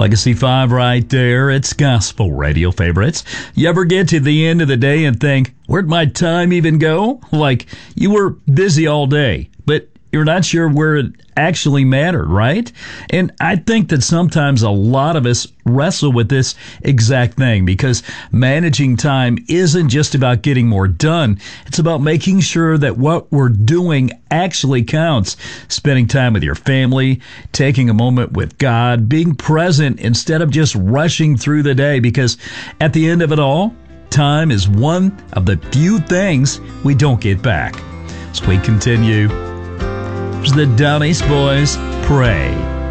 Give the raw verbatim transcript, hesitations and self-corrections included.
Legacy five right there. It's Gospel Radio Favorites. You ever get to the end of the day and think, where'd my time even go? Like, you were busy all day, but you're not sure where it actually mattered, right? And I think that sometimes a lot of us wrestle with this exact thing, because managing time isn't just about getting more done. It's about making sure that what we're doing actually counts. Spending time with your family, taking a moment with God, being present instead of just rushing through the day, because at the end of it all, time is one of the few things we don't get back. As we continue, the Down East Boys, Pray.